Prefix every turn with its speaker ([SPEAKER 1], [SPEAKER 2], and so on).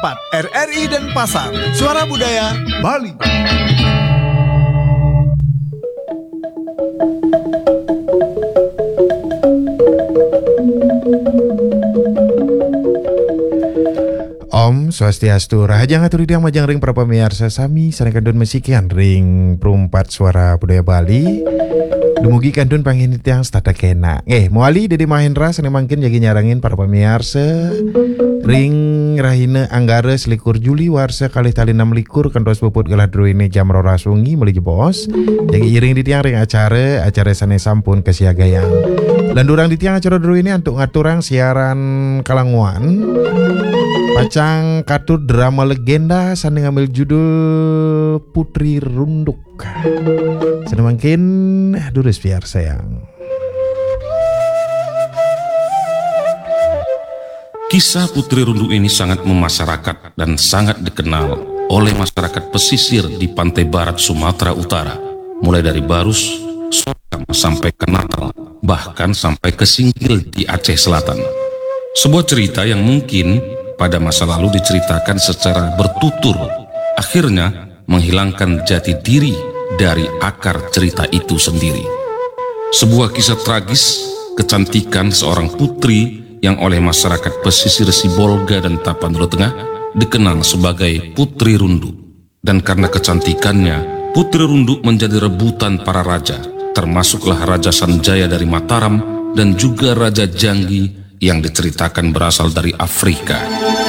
[SPEAKER 1] tempat, RRI Denpasar, Suara Budaya Bali.
[SPEAKER 2] Om Swastiastu, Rahaja ngaturi diang majang ring para pemirsa sami saring kandun mesikian ring perumpat Suara Budaya Bali. Dumugi kandun pangini tiang stata kena. Muali Dedi Mahendra sene mangkin jagi nyarangin para pemirsa ring rahina anggara selikur Juli warsa kali tali 6 likur kantos puput geladro ini jam rora sungi meli jebos. Jagi iring di tiang ring acara sane sampun kesiagayang. Landurang di tiang acara dulu ini untuk ngaturang siaran Kalanguan. Pacang katut drama legenda sane ngambil judul Putri Runduk. Sedemakin durus biar sayang.
[SPEAKER 3] Kisah Putri Runduk ini sangat memasyarakat dan sangat dikenal oleh masyarakat pesisir di pantai barat Sumatera Utara, mulai dari Barus, Sorghum sampai ke Natal, bahkan sampai ke Singkil di Aceh Selatan. Sebuah cerita yang mungkin pada masa lalu diceritakan secara bertutur, akhirnya menghilangkan jati diri dari akar cerita itu sendiri. Sebuah kisah tragis kecantikan seorang putri yang oleh masyarakat pesisir Sibolga dan Tapanuli Tengah dikenal sebagai Putri Runduk. Dan karena kecantikannya, Putri Runduk menjadi rebutan para raja, termasuklah Raja Sanjaya dari Mataram dan juga Raja Janggi yang diceritakan berasal dari Afrika.